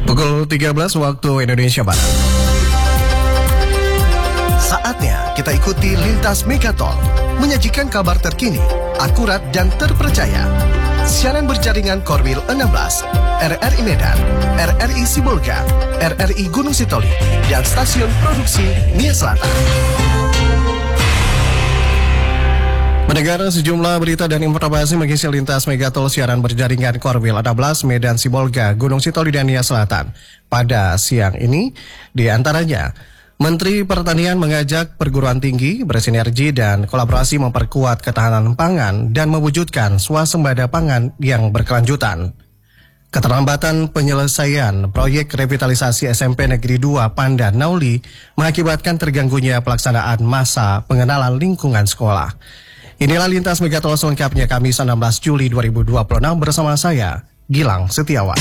Pukul 13 waktu Indonesia Barat. Saatnya kita ikuti Lintas Megatol, menyajikan kabar terkini, akurat dan terpercaya. Siaran berjaringan Korwil 16, RRI Medan, RRI Sibolga, RRI Gunung Sitoli, dan stasiun produksi Nia Selatan. Mendengar sejumlah berita dan informasi mengisi Lintas Megatol siaran berjaringan Korwil 16, Medan, Sibolga, Gunung Sitoli, dan Nia Selatan. Pada siang ini, di antaranya, Menteri Pertanian mengajak perguruan tinggi bersinergi dan kolaborasi memperkuat ketahanan pangan dan mewujudkan swasembada pangan yang berkelanjutan. Keterlambatan penyelesaian proyek revitalisasi SMP Negeri 2 Pandan Nauli mengakibatkan terganggunya pelaksanaan masa pengenalan lingkungan sekolah. Inilah Lintas Megatol selengkapnya Kamis 16 Juli 2026 bersama saya, Gilang Setiawan.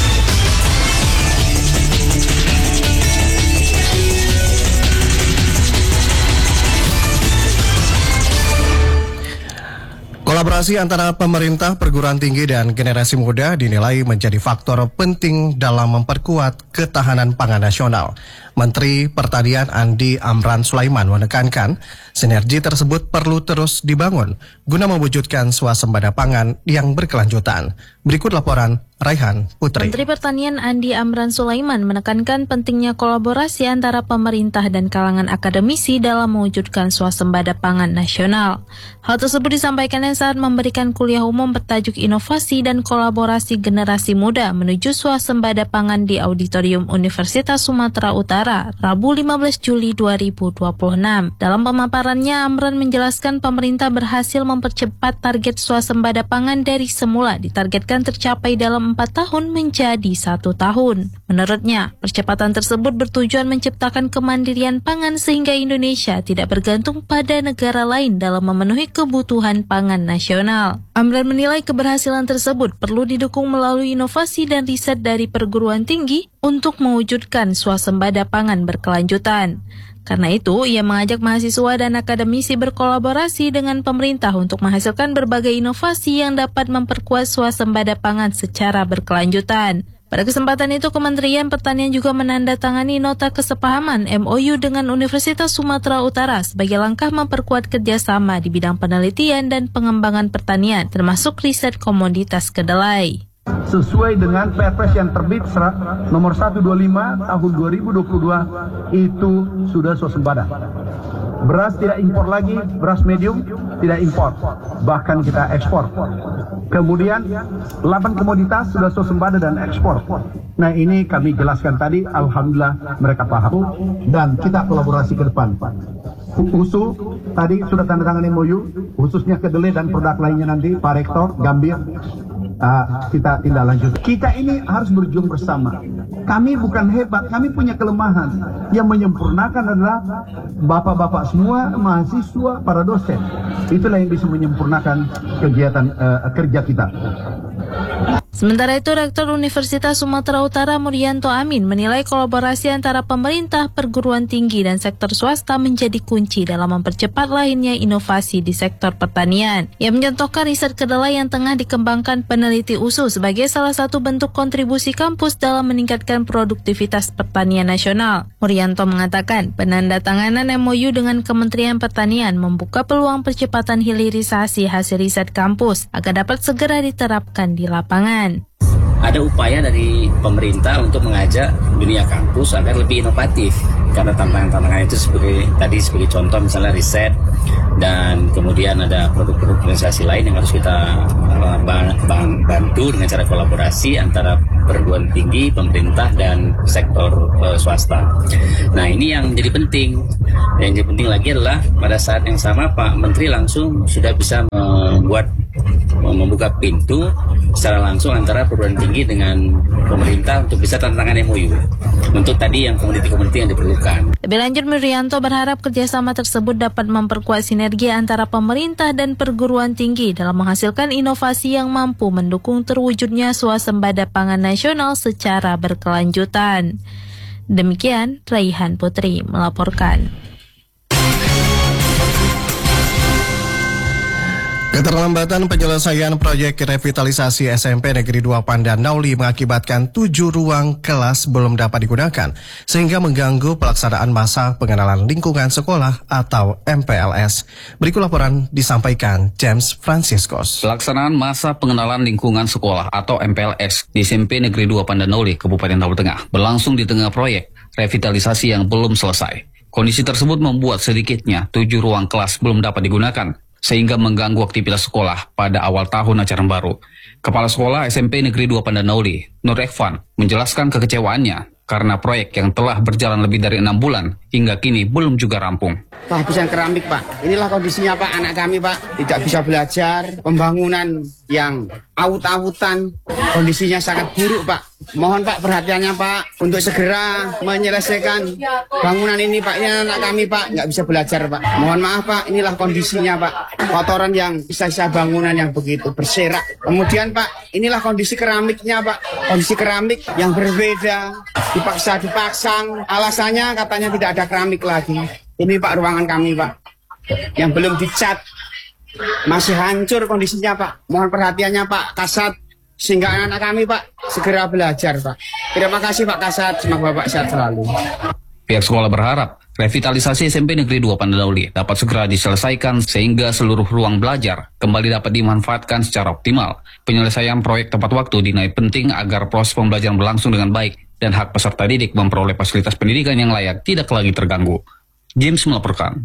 Kolaborasi antara pemerintah, perguruan tinggi, dan generasi muda dinilai menjadi faktor penting dalam memperkuat ketahanan pangan nasional. Menteri Pertanian Andi Amran Sulaiman menekankan sinergi tersebut perlu terus dibangun guna mewujudkan swasembada pangan yang berkelanjutan. Berikut laporan Raihan Putri. Menteri Pertanian Andi Amran Sulaiman menekankan pentingnya kolaborasi antara pemerintah dan kalangan akademisi dalam mewujudkan swasembada pangan nasional. Hal tersebut disampaikannya saat memberikan kuliah umum bertajuk Inovasi dan Kolaborasi Generasi Muda menuju Swasembada Pangan di Auditorium Universitas Sumatera Utara, Rabu 15 Juli 2026. Dalam pemaparannya, Amran menjelaskan pemerintah berhasil mempercepat target swasembada pangan dari semula ditargetkan tercapai dalam 4 tahun menjadi 1 tahun. Menurutnya, percepatan tersebut bertujuan menciptakan kemandirian pangan sehingga Indonesia tidak bergantung pada negara lain dalam memenuhi kebutuhan pangan nasional. Amran menilai keberhasilan tersebut perlu didukung melalui inovasi dan riset dari perguruan tinggi untuk mewujudkan swasembada pangan berkelanjutan. Karena itu, ia mengajak mahasiswa dan akademisi berkolaborasi dengan pemerintah untuk menghasilkan berbagai inovasi yang dapat memperkuat swasembada pangan secara berkelanjutan. Pada kesempatan itu, Kementerian Pertanian juga menandatangani nota kesepahaman MOU dengan Universitas Sumatera Utara sebagai langkah memperkuat kerjasama di bidang penelitian dan pengembangan pertanian, termasuk riset komoditas kedelai. Sesuai dengan Perpres yang terbit nomor 125 tahun 2022 itu sudah swasembada. Beras tidak impor lagi, beras medium tidak impor, bahkan kita ekspor. Kemudian 8 komoditas sudah swasembada dan ekspor. Nah, ini kami jelaskan tadi, alhamdulillah mereka paham dan kita kolaborasi ke depan. USU tadi sudah tanda tangan MOU, khususnya kedelai dan produk lainnya nanti Pak Rektor, Gambir. Kita tindak lanjut. Kita ini harus berjuang bersama. Kami bukan hebat, kami punya kelemahan. Yang menyempurnakan adalah bapak-bapak semua, mahasiswa, para dosen. Itulah yang bisa menyempurnakan kegiatan kerja kita. Sementara itu, Rektor Universitas Sumatera Utara Murianto Amin menilai kolaborasi antara pemerintah, perguruan tinggi, dan sektor swasta menjadi kunci dalam mempercepat lahirnya inovasi di sektor pertanian. Ia mencontohkan riset kedelai yang tengah dikembangkan peneliti USU sebagai salah satu bentuk kontribusi kampus dalam meningkatkan produktivitas pertanian nasional. Murianto mengatakan, penandatanganan MOU dengan Kementerian Pertanian membuka peluang percepatan hilirisasi hasil riset kampus agar dapat segera diterapkan di lapangan. Ada upaya dari pemerintah untuk mengajak dunia kampus agar lebih inovatif, karena tantangan-tantangan itu sebagai contoh misalnya riset, dan kemudian ada produk-produk organisasi lain yang harus kita bantu dengan cara kolaborasi antara perguruan tinggi, pemerintah, dan sektor swasta. Nah, ini yang menjadi penting. Yang jadi penting lagi adalah pada saat yang sama Pak Menteri langsung sudah bisa membuka pintu secara langsung antara perguruan tinggi dengan pemerintah untuk bisa tantangan MOU untuk tadi yang komoditi-komoditi yang diperlukan. Lebih lanjut, Murianto berharap kerjasama tersebut dapat memperkuat sinergi antara pemerintah dan perguruan tinggi dalam menghasilkan inovasi yang mampu mendukung terwujudnya swasembada pangan nasional secara berkelanjutan. Demikian, Raihan Putri melaporkan. Keterlambatan penyelesaian proyek revitalisasi SMP Negeri 2 Pandan-Nauli mengakibatkan 7 ruang kelas belum dapat digunakan, sehingga mengganggu pelaksanaan masa pengenalan lingkungan sekolah atau MPLS. Berikut laporan disampaikan James Franciscus. Pelaksanaan masa pengenalan lingkungan sekolah atau MPLS di SMP Negeri 2 Pandan-Nauli, Kabupaten Tabur Tengah, berlangsung di tengah proyek revitalisasi yang belum selesai. Kondisi tersebut membuat sedikitnya 7 ruang kelas belum dapat digunakan, sehingga mengganggu aktivitas sekolah pada awal tahun ajaran baru. Kepala Sekolah SMP Negeri 2 Pandan-Nauli, Nur Ekvan, menjelaskan kekecewaannya karena proyek yang telah berjalan lebih dari 6 bulan hingga kini belum juga rampung. Kehabisan keramik, Pak. Inilah kondisinya, Pak. Anak kami, Pak, tidak bisa belajar. Pembangunan yang aut-autan, kondisinya sangat buruk, Pak. Mohon, Pak, perhatiannya, Pak, untuk segera menyelesaikan bangunan ini, Pak. Ini anak kami, Pak, nggak bisa belajar, Pak. Mohon maaf, Pak, inilah kondisinya, Pak. Kotoran yang sisa-sisa bangunan yang begitu berserak. Kemudian, Pak, inilah kondisi keramiknya, Pak. Kondisi keramik yang berbeda, dipaksa dipasang. Alasannya katanya tidak ada keramik lagi. Ini, Pak, ruangan kami, Pak, yang belum dicat. Masih hancur kondisinya, Pak. Mohon perhatiannya, Pak Kasat, sehingga anak-anak kami, Pak, segera belajar, Pak. Terima kasih, Pak Kasat. Semoga Bapak sehat selalu. Pihak sekolah berharap revitalisasi SMP Negeri 2 Pandan-Nauli dapat segera diselesaikan sehingga seluruh ruang belajar kembali dapat dimanfaatkan secara optimal. Penyelesaian proyek tepat waktu dinilai penting agar proses pembelajaran berlangsung dengan baik dan hak peserta didik memperoleh fasilitas pendidikan yang layak tidak lagi terganggu. James melaporkan.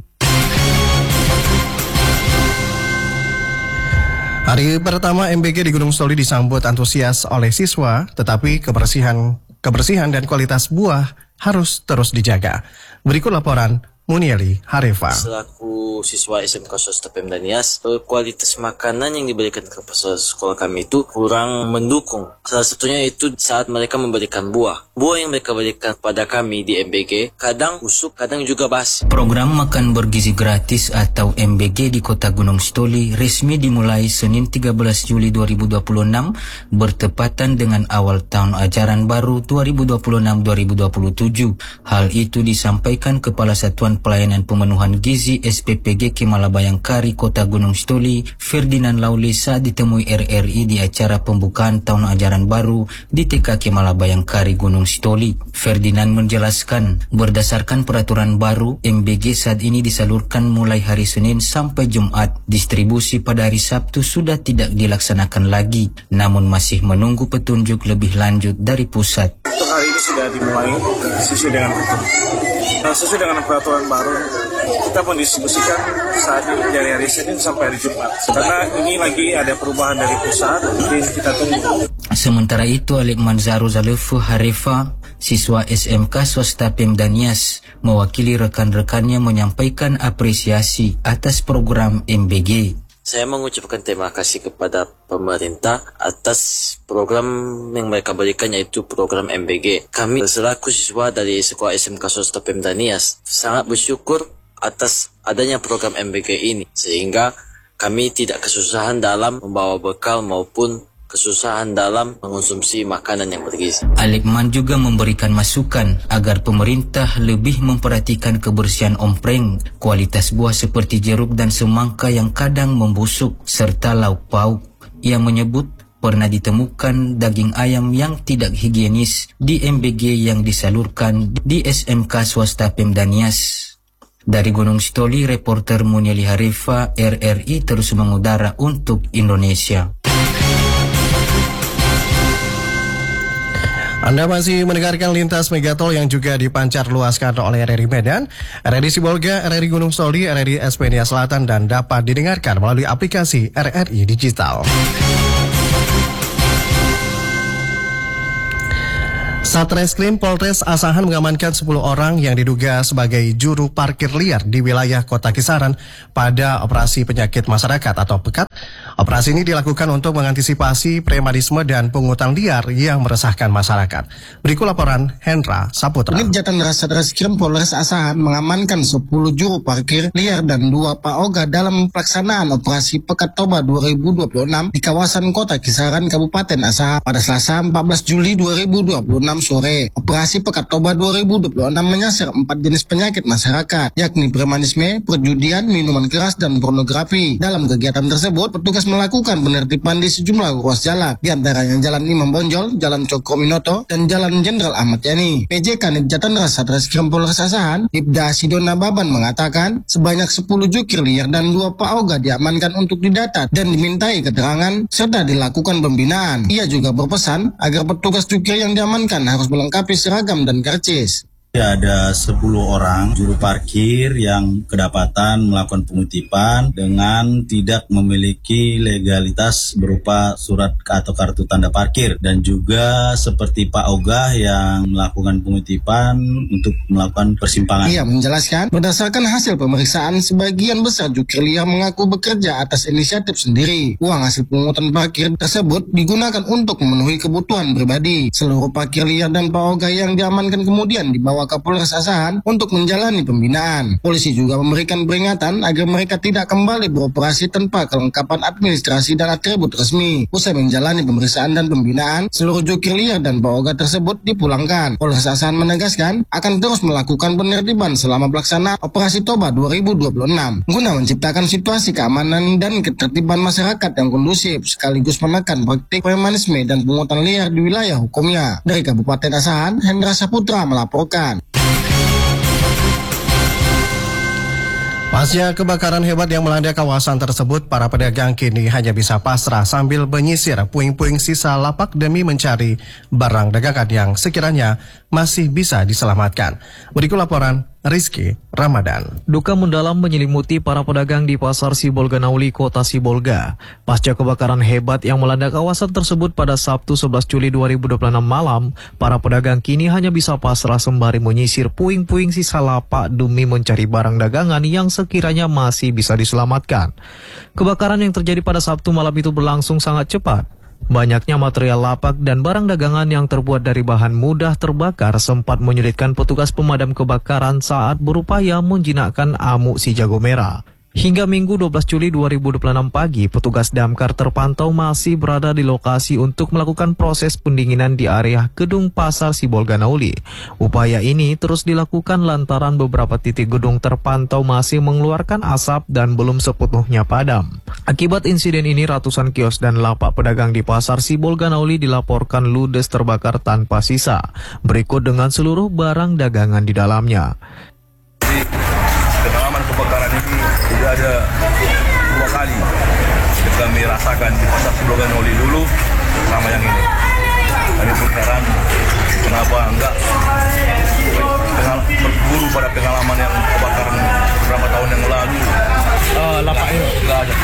Hari pertama MBG di Gunung Stoli disambut antusias oleh siswa, tetapi kebersihan dan kualitas buah harus terus dijaga. Berikut laporan Munieli Harefa. Selaku siswa SMK Swasta Pemda Nias, kualitas makanan yang diberikan ke peserta sekolah kami itu kurang mendukung. Salah satunya itu saat mereka memberikan buah. Buah yang mereka berikan pada kami di MBG kadang busuk, kadang juga basi. Program Makan Bergizi Gratis atau MBG di Kota Gunung Stoli resmi dimulai Senin 13 Juli 2026 bertepatan dengan awal tahun ajaran baru 2026-2027. Hal itu disampaikan Kepala Satuan Pelayanan Pemenuhan Gizi SPPG Kemala Bayangkari Kota Gunung Stoli, Ferdinand Lauli saat ditemui RRI di acara pembukaan tahun ajaran baru di TK Kemala Bayangkari Gunung Stoli. Ferdinand menjelaskan, berdasarkan peraturan baru, MBG saat ini disalurkan mulai hari Senin sampai Jumat. Distribusi pada hari Sabtu sudah tidak dilaksanakan lagi, namun masih menunggu petunjuk lebih lanjut dari pusat. Untuk hari ini sudah dimulai sesuai dengan peraturan baru. Kita pun distribusikan saat ini dari hari Senin sampai hari Jumat. Karena ini lagi ada perubahan dari pusat, jadi kita tunggu. Sementara itu, Alik Manzaru Zalefu Harefa, siswa SMK Swasta Pemda Nias, mewakili rekan-rekannya menyampaikan apresiasi atas program MBG. Saya mengucapkan terima kasih kepada pemerintah atas program yang mereka berikan, yaitu program MBG. Kami selaku siswa dari sekolah SMK Swasta Pemda Nias sangat bersyukur atas adanya program MBG ini, sehingga kami tidak kesusahan dalam membawa bekal maupun kesusahan dalam mengonsumsi makanan yang bergizi. Alikman juga memberikan masukan agar pemerintah lebih memperhatikan kebersihan ompreng, kualitas buah seperti jeruk dan semangka yang kadang membusuk, serta lauk pauk. Ia menyebut pernah ditemukan daging ayam yang tidak higienis di MBG yang disalurkan di SMK Swasta Pemda Nias. Dari Gunung Stoli, reporter Munieli Harefa, RRI terus mengudara untuk Indonesia. Anda masih mendengarkan Lintas Megatol yang juga dipancar luaskan oleh RRI Medan, RRI Sibolga, RRI Gunung Stoli, RRI Espenia Selatan, dan dapat didengarkan melalui aplikasi RRI Digital. Satreskrim Polres Asahan mengamankan 10 orang yang diduga sebagai juru parkir liar di wilayah Kota Kisaran pada operasi penyakit masyarakat atau PEKAT Operasi ini dilakukan untuk mengantisipasi premanisme dan pungutan liar yang meresahkan masyarakat. Berikut laporan Hendra Saputra. Unit Jatan Satreskrim Polres Asahan mengamankan 10 juru parkir liar dan 2 paoga dalam pelaksanaan operasi Pekat Toba 2026 di kawasan Kota Kisaran, Kabupaten Asahan pada Selasa 14 Juli 2026 sore. Operasi Pekat Toba 2026 menyasar 4 jenis penyakit masyarakat, yakni premanisme, perjudian, minuman keras, dan pornografi. Dalam kegiatan tersebut, petugas melakukan penertiban di sejumlah ruas jalan, di antaranya Jalan Imam Bonjol, Jalan Cokro Minoto, dan Jalan Jenderal Ahmad Yani. PJ Kanit Jatan Satreskrim Polres Asahan, Ibda Sidona Baban mengatakan, sebanyak 10 jukir liar dan 2 paoga diamankan untuk didata dan dimintai keterangan, serta dilakukan pembinaan. Ia juga berpesan agar petugas jukir yang diamankan harus melengkapi seragam dan karcis. Ada 10 orang juru parkir yang kedapatan melakukan pengutipan dengan tidak memiliki legalitas berupa surat atau kartu tanda parkir, dan juga seperti Pak Ogah yang melakukan pengutipan untuk melakukan persimpangan. Ia menjelaskan, berdasarkan hasil pemeriksaan, sebagian besar jukir liar mengaku bekerja atas inisiatif sendiri. Uang hasil pungutan parkir tersebut digunakan untuk memenuhi kebutuhan pribadi. Seluruh parkir liar dan Pak Ogah yang diamankan kemudian dibawa Kapolres Asahan untuk menjalani pembinaan. Polisi juga memberikan peringatan agar mereka tidak kembali beroperasi tanpa kelengkapan administrasi dan atribut resmi. Usai menjalani pemeriksaan dan pembinaan, seluruh jukir liar dan paoga tersebut dipulangkan. Polres Asahan menegaskan akan terus melakukan penertiban selama pelaksanaan Operasi Toba 2026 guna menciptakan situasi keamanan dan ketertiban masyarakat yang kondusif, sekaligus menekan praktik premanisme dan pungutan liar di wilayah hukumnya. Dari Kabupaten Asahan, Hendra Saputra melaporkan. Pasca kebakaran hebat yang melanda kawasan tersebut, para pedagang kini hanya bisa pasrah sambil menyisir puing-puing sisa lapak demi mencari barang dagangan yang sekiranya masih bisa diselamatkan. Berikut laporan Rizky Ramadan. Duka mendalam menyelimuti para pedagang di Pasar Sibolga Nauli, Kota Sibolga. Pasca kebakaran hebat yang melanda kawasan tersebut pada Sabtu 11 Juli 2026 malam, para pedagang kini hanya bisa pasrah sembari menyisir puing-puing sisa lapak demi mencari barang dagangan yang sekiranya masih bisa diselamatkan. Kebakaran yang terjadi pada Sabtu malam itu berlangsung sangat cepat. Banyaknya material lapak dan barang dagangan yang terbuat dari bahan mudah terbakar sempat menyulitkan petugas pemadam kebakaran saat berupaya menjinakkan amuk si jago merah. Hingga Minggu 12 Juli 2026 pagi, petugas damkar terpantau masih berada di lokasi untuk melakukan proses pendinginan di area gedung Pasar Sibolga Nauli. Upaya ini terus dilakukan lantaran beberapa titik gedung terpantau masih mengeluarkan asap dan belum sepenuhnya padam. Akibat insiden ini, ratusan kios dan lapak pedagang di Pasar Sibolga Nauli dilaporkan ludes terbakar tanpa sisa. Berikut dengan seluruh barang dagangan di dalamnya. Pengalaman kebakaran ini sudah ada 2 kali kami rasakan di Pasar Sibolga Nauli dulu sama yang ini. Kami pun heran kenapa enggak berburu pada pengalaman yang kebakaran beberapa tahun yang lalu. Lapaknya enggak ada.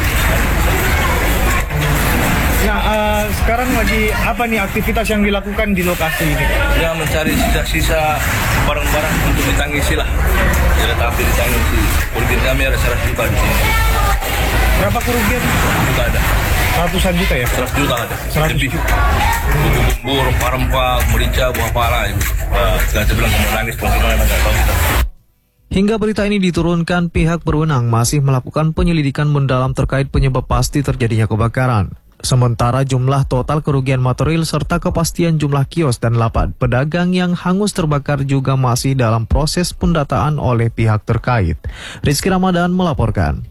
Nah, sekarang lagi apa nih aktivitas yang dilakukan di lokasi ini? Ya, mencari sisa-sisa barang-barang untuk ditangisi lah. Jadi tapi ditangisi. Kerugian kami ada 100 juta di sini. Berapa kerugian? Juga ada. Ratusan juta ya? 100 juta ada. 100 lebih. Bumbu-bumbu, rempah-rempah, merica, buah pala. Saya bilang kamu nangis, bagaimana nggak tahu kita. Hingga berita ini diturunkan, pihak berwenang masih melakukan penyelidikan mendalam terkait penyebab pasti terjadinya kebakaran. Sementara jumlah total kerugian material serta kepastian jumlah kios dan lapak pedagang yang hangus terbakar juga masih dalam proses pendataan oleh pihak terkait. Rizky Ramadan melaporkan.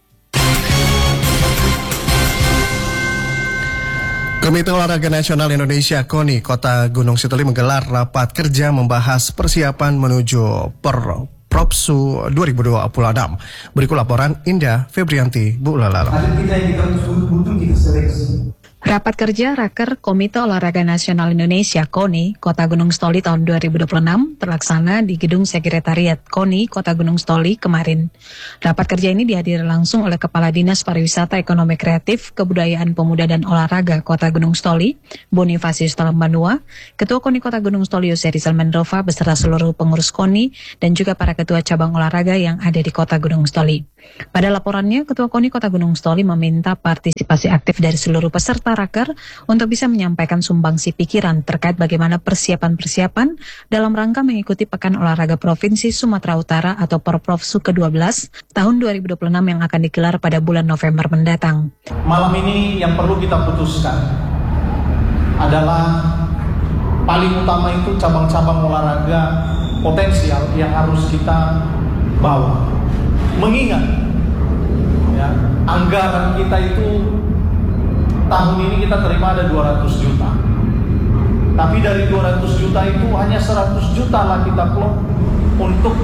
Komite Olahraga Nasional Indonesia KONI Kota Gunung Sitoli menggelar rapat kerja membahas persiapan menuju Propsu 2026. Berikut laporan Indah Febrianti Bu Lalala. Ada kita yang kita butuh kita seleksi. Rapat kerja Raker Komite Olahraga Nasional Indonesia KONI Kota Gunung Stoli tahun 2026 terlaksana di Gedung Sekretariat KONI Kota Gunung Stoli kemarin. Rapat kerja ini dihadiri langsung oleh Kepala Dinas Pariwisata Ekonomi Kreatif, Kebudayaan Pemuda dan Olahraga Kota Gunung Stoli, Bonifasius Talambanua, Ketua KONI Kota Gunung Stoli Yose Rizal Mendrova beserta seluruh pengurus KONI dan juga para ketua cabang olahraga yang ada di Kota Gunung Stoli. Pada laporannya, Ketua KONI Kota Gunung Stoli meminta partisipasi aktif dari seluruh peserta Raker untuk bisa menyampaikan sumbangsi pikiran terkait bagaimana persiapan-persiapan dalam rangka mengikuti Pekan Olahraga Provinsi Sumatera Utara atau Porprofsu ke-12 tahun 2026 yang akan digelar pada bulan November mendatang. Malam ini yang perlu kita putuskan adalah paling utama itu cabang-cabang olahraga potensial yang harus kita bawa. Mengingat ya, anggaran kita itu tahun ini kita terima ada 200 juta. Tapi dari 200 juta itu hanya 100 juta lah kita plot untuk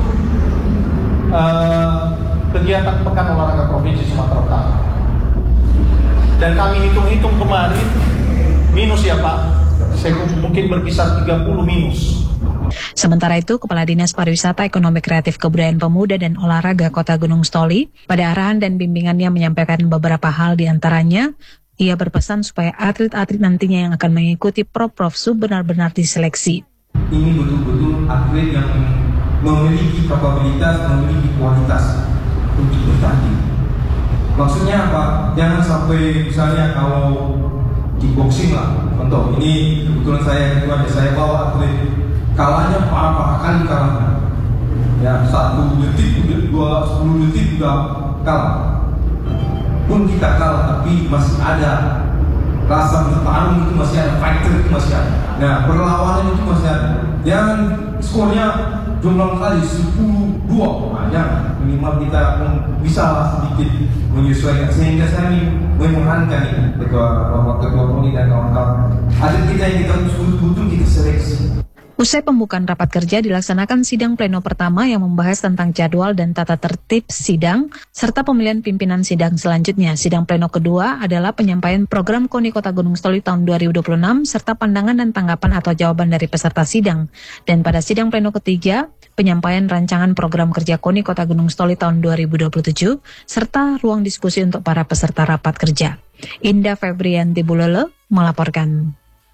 kegiatan Pekan Olahraga Provinsi Sumatera Utara. Dan kami hitung-hitung kemarin minus ya Pak, mungkin berkisar 30 minus. Sementara itu, Kepala Dinas Pariwisata Ekonomi Kreatif Kebudayaan Pemuda dan Olahraga Kota Gunung Stoli pada arahan dan bimbingannya menyampaikan beberapa hal diantaranya. Ia berpesan supaya atlet-atlet nantinya yang akan mengikuti Porprofsu benar-benar diseleksi. Ini betul-betul atlet yang memiliki kapabilitas, memiliki kualitas untuk bertanding. Maksudnya apa? Jangan sampai misalnya kalau kickboxing lah, contoh ini kebetulan saya bawa atlet kalahnya parah kali kalahnya. Ya 1 detik, 10 detik sudah kalah. Pun kita kalah tapi masih ada rasa bertarung, itu masih ada, fighter itu masih ada. Nah, perlawanan itu masih ada. Jangan skornya jumlah kali 10-2, nah, minimal kita bisa sedikit menyesuaikan. Sehingga saya memohonkan ini ketua KONI dan kawan-kawan. Ada kita yang kita betul-betul kita seleksi. Usai pembukaan rapat kerja dilaksanakan sidang pleno pertama yang membahas tentang jadwal dan tata tertib sidang, serta pemilihan pimpinan sidang selanjutnya. Sidang pleno kedua adalah penyampaian program KONI Kota Gunung Stoli tahun 2026, serta pandangan dan tanggapan atau jawaban dari peserta sidang. Dan pada sidang pleno ketiga, penyampaian rancangan program kerja KONI Kota Gunung Stoli tahun 2027, serta ruang diskusi untuk para peserta rapat kerja. Indah Febrianti Bulele melaporkan.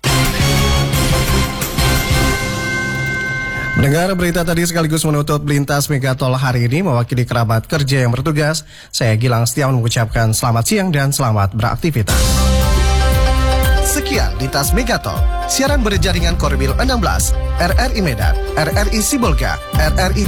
Mendengar berita tadi sekaligus menutup Lintas Megatol hari ini, mewakili kerabat kerja yang bertugas, saya Gilang Setiawan mengucapkan selamat siang dan selamat beraktivitas. Sekian Lintas Megatol, siaran berjaringan Korwil 16, RRI Medan, RRI Sibolga, RRI